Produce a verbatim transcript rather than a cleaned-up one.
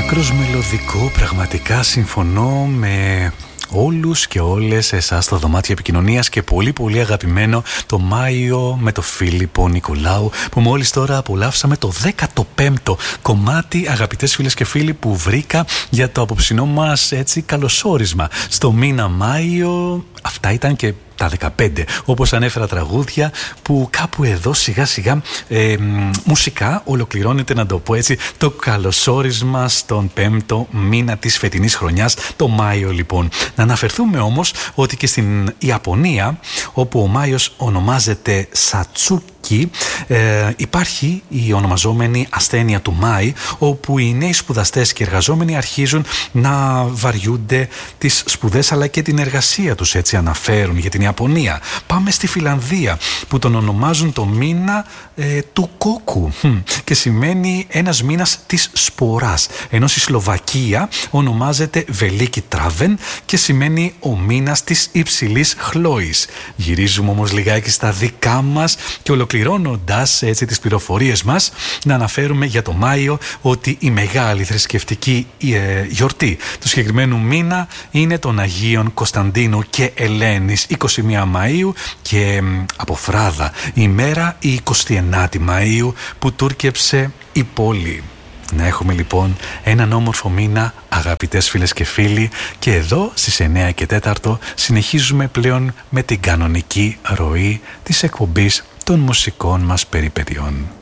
άκρος μελωδικό, πραγματικά συμφωνώ με όλους και όλες εσάς στο δωμάτιο επικοινωνίας και πολύ πολύ αγαπημένο το Μάιο με το Φίλιππο Νικολάου που μόλις τώρα απολαύσαμε το δέκατο πέμπτο κομμάτι, αγαπητές φίλες και φίλοι, που βρήκα για το απόψινό μας έτσι καλωσόρισμα στο μήνα Μάιο. Αυτά ήταν και τα δεκαπέντε, όπως ανέφερα, τραγούδια που κάπου εδώ σιγά σιγά ε, μουσικά ολοκληρώνεται, να το πω έτσι, το καλωσόρισμα στον πέμπτο μήνα της φετινής χρονιάς, το Μάιο λοιπόν. Να αναφερθούμε όμως ότι και στην Ιαπωνία, όπου ο Μάιος ονομάζεται Σατσούκι, ε, υπάρχει η ονομαζόμενη ασθένεια του Μάη, όπου οι νέοι σπουδαστές και εργαζόμενοι αρχίζουν να βαριούνται τις σπουδές αλλά και την εργασία τους, έτσι αναφέρουν για την Ιαπωνία. Πάμε στη Φιλανδία, που τον ονομάζουν το μήνα ε, του κόκκου και σημαίνει ένας μήνας της σποράς, ενώ στη Σλοβακία ονομάζεται Βελίκι Τράβεν και σημαίνει ο μήνας της υψηλής χλώης. Γυρίζουμε όμως λιγάκι στα δικά μας και ολοκληρώνοντας έτσι τις πληροφορίες μας, να αναφέρουμε για το Μάιο ότι η μεγάλη θρησκευτική ε, γιορτή του συγκεκριμένου μήνα είναι των Αγίων Κωνσταντίνου και Ελένης, εικοστή πρώτη Μαΐου, και από φράδα η μέρα η εικοστή ενάτη Μαΐου που τούρκεψε η πόλη. Να έχουμε λοιπόν έναν όμορφο μήνα, αγαπητές φίλες και φίλοι, και εδώ στις εννιά και τέσσερα συνεχίζουμε πλέον με την κανονική ροή της εκπομπής των μουσικών μας περιπετειών.